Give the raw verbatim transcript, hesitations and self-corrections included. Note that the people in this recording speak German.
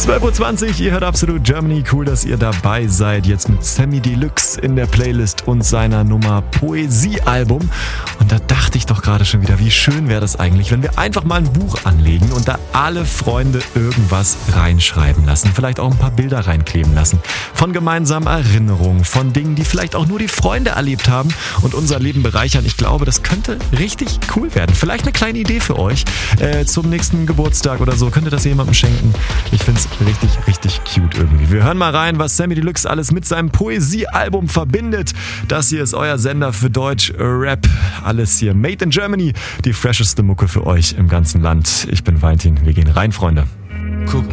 zwölf Uhr zwanzig, ihr hört Absolut Germany. Cool, dass ihr dabei seid. Jetzt mit Samy Deluxe in der Playlist und seiner Nummer Poesiealbum. Und da dachte ich doch gerade schon wieder, wie schön wäre das eigentlich, wenn wir einfach mal ein Buch anlegen und da alle Freunde irgendwas reinschreiben lassen. Vielleicht auch ein paar Bilder reinkleben lassen. Von gemeinsamen Erinnerungen, von Dingen, die vielleicht auch nur die Freunde erlebt haben und unser Leben bereichern. Ich glaube, das könnte richtig cool werden. Vielleicht eine kleine Idee für euch. Äh, zum nächsten Geburtstag oder so. Könnt ihr das jemandem schenken? Ich finde es richtig, richtig cute irgendwie. Wir hören mal rein, was Samy Deluxe alles mit seinem Poesiealbum verbindet. Das hier ist euer Sender für Deutsch Rap. Alles hier made in Germany. Die fresheste Mucke für euch im ganzen Land. Ich bin Valentin. Wir gehen rein, Freunde. Guck